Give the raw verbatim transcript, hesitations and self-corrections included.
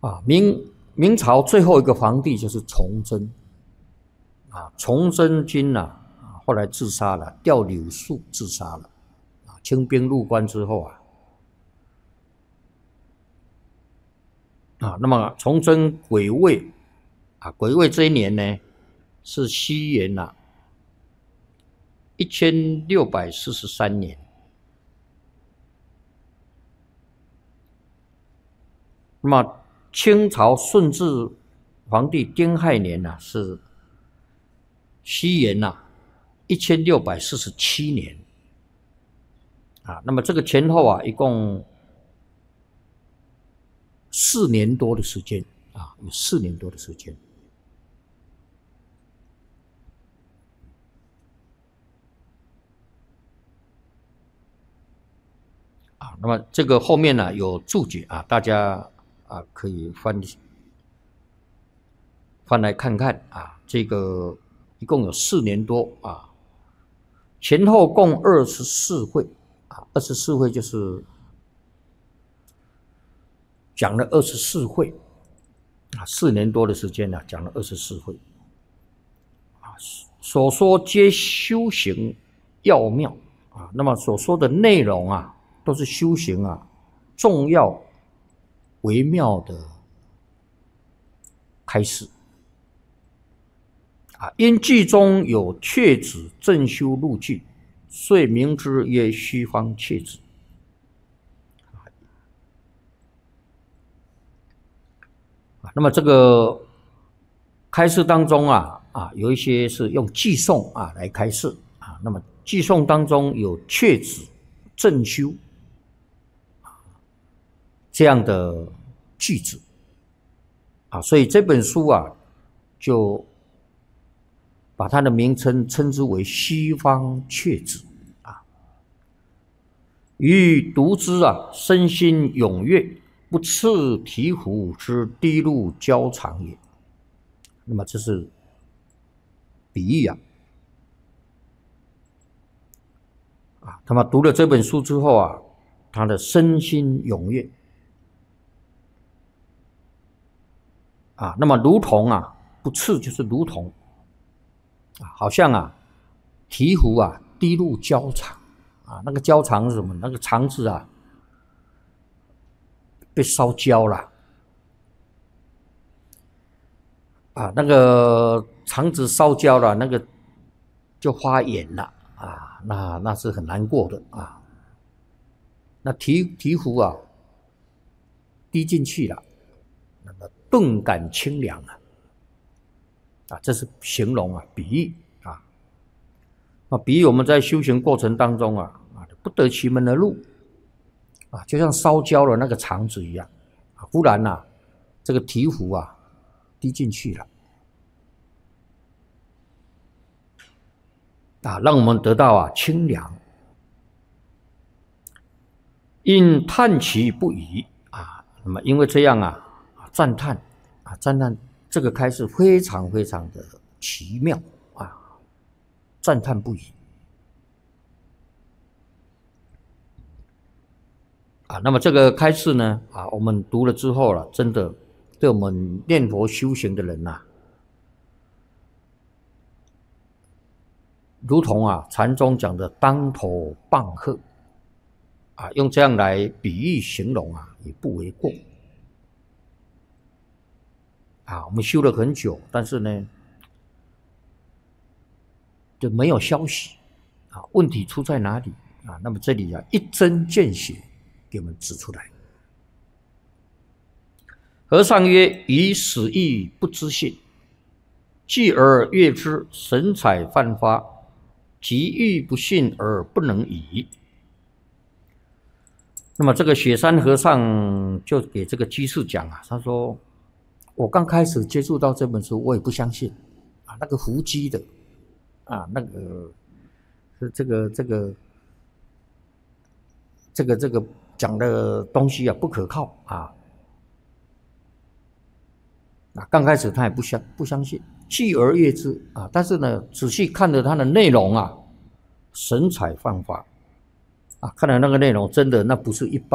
啊，明明朝最后一个皇帝就是崇祯啊，崇祯君呐、啊，后来自杀了，吊柳树自杀了啊。清兵入关之后啊，啊，那么崇祯癸未啊，癸未这一年呢，是西元呐、啊、一千六百四十三年。那么清朝顺治皇帝丁亥年呐、啊，是西元呐一千六百四十七年啊。那么这个前后啊，一共四年多的时间啊，有四年多的时间。啊，那么这个后面呢、啊、有注解啊，大家啊可以翻翻来看看啊。这个一共有四年多啊，前后共二十四会啊，二十四会就是讲了二十四会啊，四年多的时间呢、啊，讲了二十四会啊，所说皆修行要妙啊。那么所说的内容啊，都是修行啊重要微妙的开始啊。因句中有确指正修路径，遂名之曰虚方确指。那么这个开示当中啊啊，有一些是用偈颂啊来开示啊。那么偈颂当中有确指正修这样的句子啊，所以这本书啊就把它的名称称之为虚方确指啊。于读之啊，身心踊跃，不次醍醐之滴露交长也。那么这是比喻啊。啊，那么读了这本书之后啊，他的身心踊跃啊，那么如同啊，不次就是如同啊，好像啊，醍醐啊，滴露交肠啊，那个交肠是什么？那个肠子啊，被烧焦了啊，那个肠子烧焦了，那个就发炎了啊，那那是很难过的啊。那醍醍醐啊，滴进去了，那么顿感清凉啊，啊，这是形容啊，比喻啊。啊，比喻我们在修行过程当中啊，啊，不得其门而入啊，就像烧焦了那个肠子一样啊，忽然呐、啊，这个醍醐啊，滴进去了啊，让我们得到啊清凉。因叹其不已啊，那么因为这样啊，赞叹啊，赞叹这个开示非常非常的奇妙啊，赞叹不已啊。那么这个开示呢啊，我们读了之后了，真的对我们念佛修行的人呐、啊，如同啊禅宗讲的当头棒喝啊，用这样来比喻形容啊，也不为过啊。我们修了很久，但是呢，就没有消息啊。问题出在哪里啊？那么这里啊，一针见血给我们指出来。和尚曰：“以死意不知信，继而悦之，神采泛发，即欲不信而不能已。”那么这个雪山和尚就给这个居士讲啊，他说：“我刚开始接触到这本书，我也不相信啊，那个伏击的啊，那个是这个这个这个这个讲的东西啊不可靠啊。啊，刚开始他也不相不相信，继而悦之啊，但是呢，仔细看了它的内容啊，神采泛发。”啊，看来那个内容真的那不是一般。